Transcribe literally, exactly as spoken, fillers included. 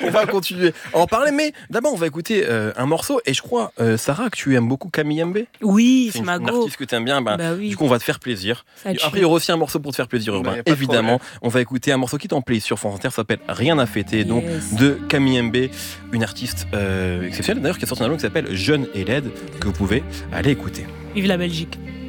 on va continuer à en parler, mais d'abord on va écouter euh, un morceau. Et je crois, euh, Sarah, que tu aimes beaucoup Camille M B. Oui, c'est c'est une, ma une go. artiste que tu aimes bien. Bah, Bah oui. Du coup, on va te faire plaisir. Ça tue. Après, il y aura aussi un morceau pour te faire plaisir, Urbain. Bah, y a pas de Évidemment, problème. on va écouter un morceau qui t'en plaît sur France Inter, ça s'appelle Rien à fêter, donc Yes. de Camille M B, une artiste euh, exceptionnelle d'ailleurs qui a sorti un album qui s'appelle Jeune et laide, que vous pouvez aller écouter. Vive la Belgique.